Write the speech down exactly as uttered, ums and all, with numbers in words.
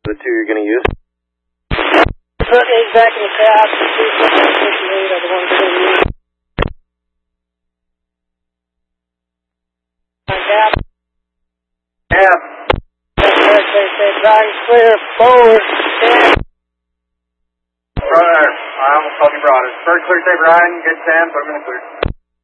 The two you're going to use? Put eggs back in the cab. The two fifty-eight are the ones we're going to use. Cab. Cab. They say driving clear forward. ten. Brother, I almost called you brother. Bird clear, say Brian. Good Sam, put him in the clear.